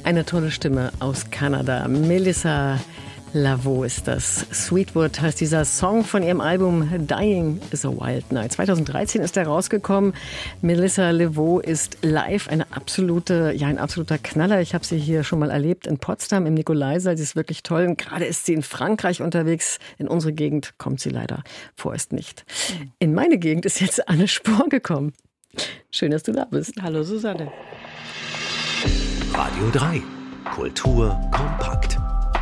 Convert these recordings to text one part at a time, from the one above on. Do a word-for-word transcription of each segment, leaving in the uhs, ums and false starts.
Eine tolle Stimme aus Kanada. Melissa Laveau ist das. Sweetwood heißt dieser Song von ihrem Album Dying is a Wild Night. zweitausenddreizehn ist er rausgekommen. Melissa Laveau ist live eine absolute, ja, ein absoluter Knaller. Ich habe sie hier schon mal erlebt in Potsdam im Nikolaisaal. Sie ist wirklich toll. Und gerade ist sie in Frankreich unterwegs. In unsere Gegend kommt sie leider vorerst nicht. In meine Gegend ist jetzt Anne Spohr gekommen. Schön, dass du da bist. Hallo Susanne. Radio drei. Kultur kompakt.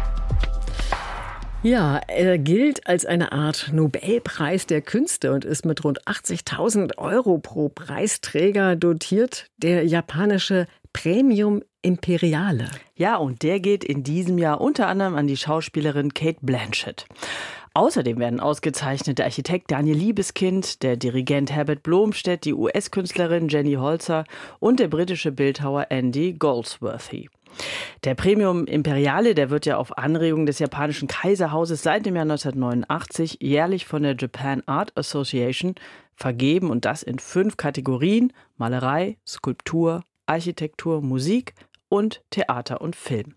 Ja, er gilt als eine Art Nobelpreis der Künste und ist mit rund achtzigtausend Euro pro Preisträger dotiert. Der japanische Premium Imperiale. Ja, und der geht in diesem Jahr unter anderem an die Schauspielerin Cate Blanchett. Außerdem werden ausgezeichnet der Architekt Daniel Liebeskind, der Dirigent Herbert Blomstedt, die U S-Künstlerin Jenny Holzer und der britische Bildhauer Andy Goldsworthy. Der Premium Imperiale, der wird ja auf Anregung des japanischen Kaiserhauses seit dem Jahr neunzehnhundertneunundachtzig jährlich von der Japan Art Association vergeben und das in fünf Kategorien: Malerei, Skulptur, Architektur, Musik und Theater und Film.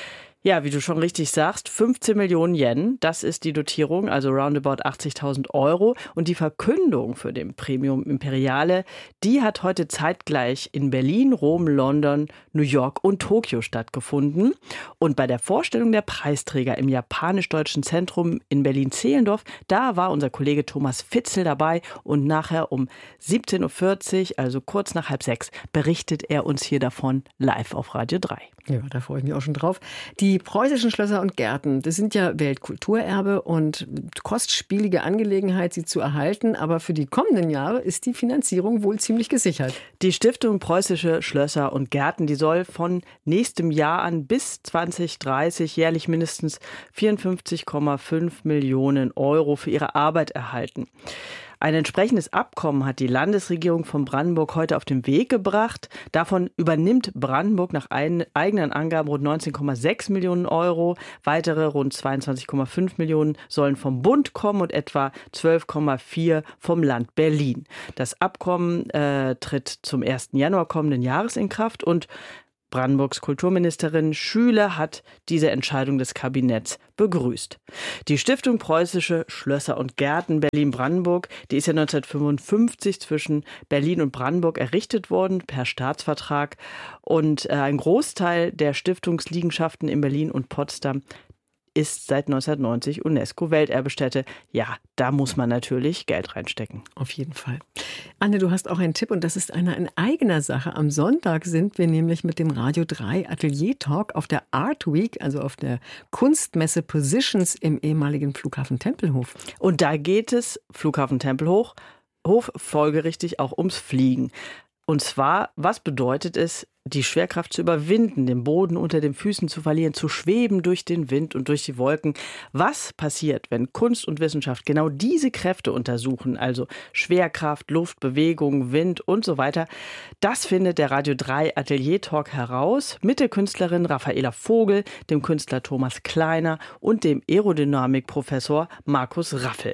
Ja, wie du schon richtig sagst, fünfzehn Millionen Yen, das ist die Dotierung, also roundabout achtzigtausend Euro. Und die Verkündung für den Premium Imperiale, die hat heute zeitgleich in Berlin, Rom, London, New York und Tokio stattgefunden. Und bei der Vorstellung der Preisträger im Japanisch-Deutschen Zentrum in Berlin-Zehlendorf, da war unser Kollege Thomas Fitzel dabei. Und nachher um siebzehn Uhr vierzig, also kurz nach halb sechs, berichtet er uns hier davon live auf Radio drei. Ja, da freue ich mich auch schon drauf. Die preußischen Schlösser und Gärten, das sind ja Weltkulturerbe und kostspielige Angelegenheit, sie zu erhalten. Aber für die kommenden Jahre ist die Finanzierung wohl ziemlich gesichert. Die Stiftung Preußische Schlösser und Gärten, die soll von nächstem Jahr an bis zwanzig dreißig jährlich mindestens vierundfünfzig Komma fünf Millionen Euro für ihre Arbeit erhalten. Ein entsprechendes Abkommen hat die Landesregierung von Brandenburg heute auf den Weg gebracht. Davon übernimmt Brandenburg nach eigenen Angaben rund neunzehn Komma sechs Millionen Euro. Weitere rund zweiundzwanzig Komma fünf Millionen sollen vom Bund kommen und etwa zwölf Komma vier vom Land Berlin. Das Abkommen äh, tritt zum ersten Januar kommenden Jahres in Kraft und Brandenburgs Kulturministerin Schüle hat diese Entscheidung des Kabinetts begrüßt. Die Stiftung Preußische Schlösser und Gärten Berlin-Brandenburg, die ist ja neunzehnhundertfünfundfünfzig zwischen Berlin und Brandenburg errichtet worden per Staatsvertrag. Und äh, ein Großteil der Stiftungsliegenschaften in Berlin und Potsdam ist seit neunzehnhundertneunzig UNESCO-Welterbestätte. Ja, da muss man natürlich Geld reinstecken. Auf jeden Fall. Anne, du hast auch einen Tipp und das ist einer in eigener Sache. Am Sonntag sind wir nämlich mit dem Radio drei Atelier Talk auf der Art Week, also auf der Kunstmesse Positions im ehemaligen Flughafen Tempelhof. Und da geht es, Flughafen Tempelhof, Hof, folgerichtig auch ums Fliegen. Und zwar, was bedeutet es, die Schwerkraft zu überwinden, den Boden unter den Füßen zu verlieren, zu schweben durch den Wind und durch die Wolken? Was passiert, wenn Kunst und Wissenschaft genau diese Kräfte untersuchen, also Schwerkraft, Luft, Bewegung, Wind und so weiter? Das findet der Radio drei Atelier Talk heraus mit der Künstlerin Raffaela Vogel, dem Künstler Thomas Kleiner und dem Aerodynamikprofessor Markus Raffel.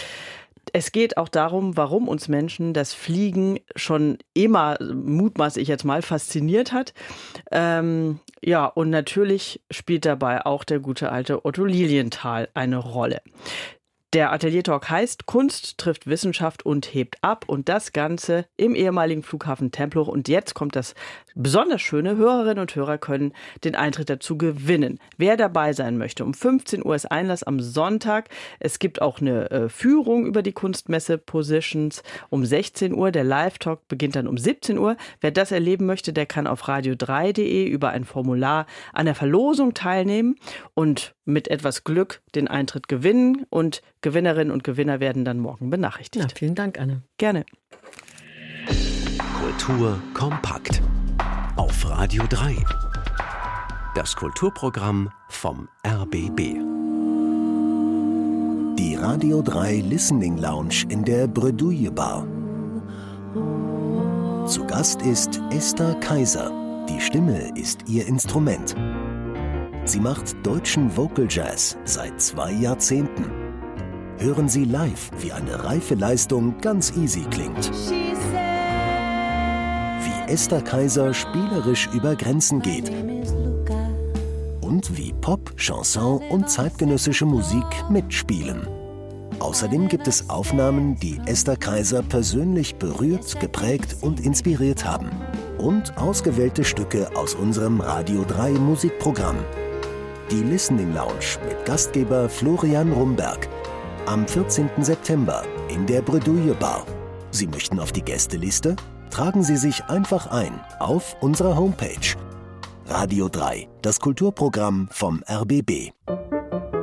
Es geht auch darum, warum uns Menschen das Fliegen schon immer, mutmaße ich jetzt mal, fasziniert hat. Ähm, ja, und natürlich spielt dabei auch der gute alte Otto Lilienthal eine Rolle. Der Atelier Talk heißt Kunst trifft Wissenschaft und hebt ab und das Ganze im ehemaligen Flughafen Tempelhof. Und jetzt kommt das besonders Schöne, Hörerinnen und Hörer können den Eintritt dazu gewinnen. Wer dabei sein möchte, um fünfzehn Uhr ist Einlass am Sonntag. Es gibt auch eine äh, Führung über die Kunstmesse Positions um sechzehn Uhr. Der Live-Talk beginnt dann um siebzehn Uhr. Wer das erleben möchte, der kann auf radio drei punkt de über ein Formular an der Verlosung teilnehmen und mit etwas Glück den Eintritt gewinnen und Gewinnerinnen und Gewinner werden dann morgen benachrichtigt. Ja, vielen Dank, Anne. Gerne. Kultur kompakt auf Radio drei. Das Kulturprogramm vom R B B. Die Radio drei Listening Lounge in der Bredouille Bar. Zu Gast ist Esther Kaiser. Die Stimme ist ihr Instrument. Sie macht deutschen Vocal Jazz seit zwei Jahrzehnten. Hören Sie live, wie eine reife Leistung ganz easy klingt. Wie Esther Kaiser spielerisch über Grenzen geht. und wie Pop, Chanson und zeitgenössische Musik mitspielen. Außerdem gibt es Aufnahmen, die Esther Kaiser persönlich berührt, geprägt und inspiriert haben. Und ausgewählte Stücke aus unserem Radio drei Musikprogramm. Die Listening Lounge mit Gastgeber Florian Rumberg. Am vierzehnten September in der Bredouille Bar. Sie möchten auf die Gästeliste? Tragen Sie sich einfach ein auf unserer Homepage. Radio drei, das Kulturprogramm vom R B B.